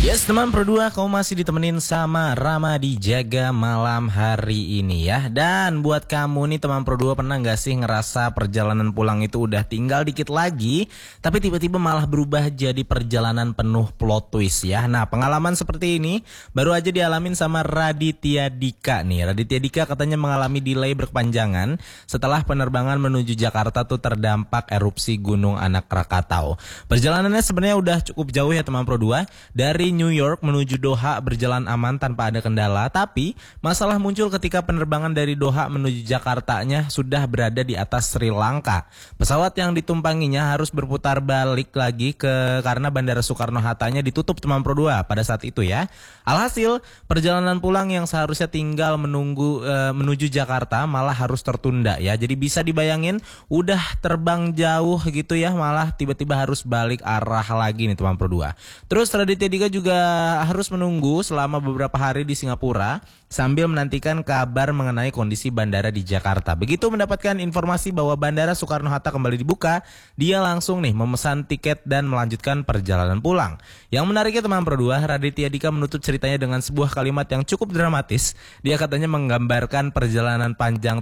Yes teman Pro 2, kamu masih ditemenin sama Rama di Jaga Malam hari ini ya. Dan buat kamu nih teman Pro 2, pernah gak sih ngerasa perjalanan pulang itu udah tinggal dikit lagi, tapi tiba-tiba malah berubah jadi perjalanan penuh plot twist ya. Nah, pengalaman seperti ini baru aja dialamin sama Raditya Dika nih. Raditya Dika katanya mengalami delay berkepanjangan setelah penerbangan menuju Jakarta tuh terdampak erupsi Gunung Anak Krakatau. Perjalanannya sebenarnya udah cukup jauh ya teman Pro 2. Dari New York menuju Doha berjalan aman tanpa ada kendala, tapi masalah muncul ketika penerbangan dari Doha menuju Jakartanya sudah berada di atas Sri Lanka. Pesawat yang ditumpanginya harus berputar balik lagi karena Bandara Soekarno-Hattanya ditutup teman Pro 2 pada saat itu ya. Alhasil, perjalanan pulang yang seharusnya tinggal menuju Jakarta malah harus tertunda ya. Jadi bisa dibayangin udah terbang jauh gitu ya, malah tiba-tiba harus balik arah lagi nih teman Pro 2. Terus Raditya Dika juga harus menunggu selama beberapa hari di Singapura sambil menantikan kabar mengenai kondisi bandara di Jakarta. Begitu mendapatkan informasi bahwa Bandara Soekarno-Hatta kembali dibuka, dia langsung nih memesan tiket dan melanjutkan perjalanan pulang. Yang menariknya teman Pro 2, Raditya Dika menutup ceritanya dengan sebuah kalimat yang cukup dramatis. Dia katanya menggambarkan perjalanan panjang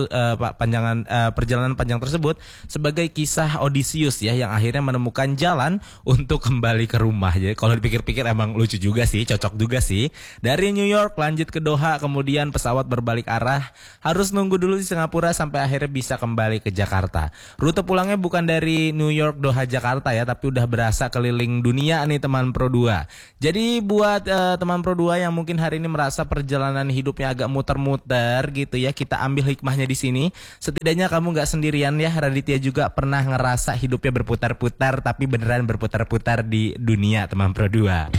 tersebut sebagai kisah Odysseus ya, yang akhirnya menemukan jalan untuk kembali ke rumah. Jadi kalau dipikir-pikir emang lucu juga sih, cocok juga sih. Dari New York lanjut ke Doha, kemudian pesawat berbalik arah, harus nunggu dulu di Singapura sampai akhirnya bisa kembali ke Jakarta. Rute pulangnya bukan dari New York, Doha, Jakarta ya, tapi udah berasa keliling dunia nih teman Pro 2. Jadi buat teman Pro 2 yang mungkin hari ini merasa perjalanan hidupnya agak muter-muter gitu ya, kita ambil hikmahnya di sini. Setidaknya kamu gak sendirian ya, Raditya juga pernah ngerasa hidupnya berputar-putar, tapi beneran berputar-putar di dunia teman Pro 2.